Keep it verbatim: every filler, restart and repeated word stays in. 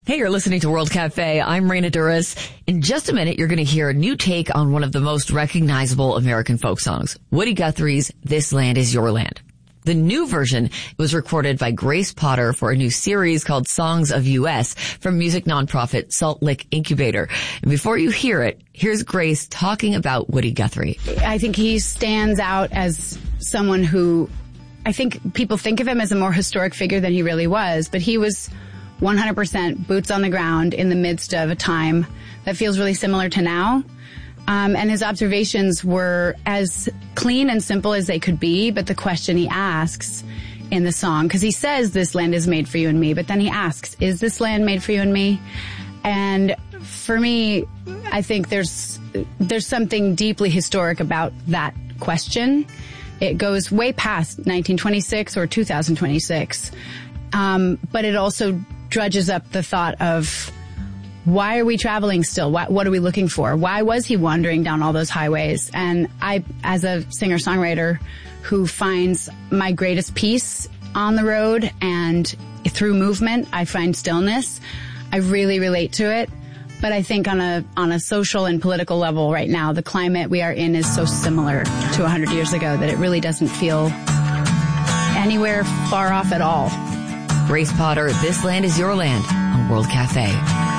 Hey, you're listening to World Cafe. I'm Raina Duras. In just a minute, you're going to hear a new take on one of the most recognizable American folk songs, Woody Guthrie's This Land Is Your Land. The new version was recorded by Grace Potter for a new series called Songs of U S from music nonprofit Salt Lick Incubator. And before you hear it, here's Grace talking about Woody Guthrie. I think he stands out as someone who, I think people think of him as a more historic figure than he really was, but he was one hundred percent boots on the ground in the midst of a time that feels really similar to now. Um, and his observations were as clean and simple as they could be, but the question he asks in the song, because he says this land is made for you and me, but then he asks, is this land made for you and me? And for me, I think there's there's something deeply historic about that question. It goes way past nineteen twenty-six or two thousand twenty-six, um, but it also drudges up the thought of, why are we traveling still? What, what are we looking for? Why was he wandering down all those highways? And I, as a singer-songwriter who finds my greatest peace on the road and through movement, I find stillness. I really relate to it. But I think on a, on a social and political level right now, the climate we are in is so similar to a hundred years ago that it really doesn't feel anywhere far off at all. Grace Potter, This Land Is Your Land on World Cafe.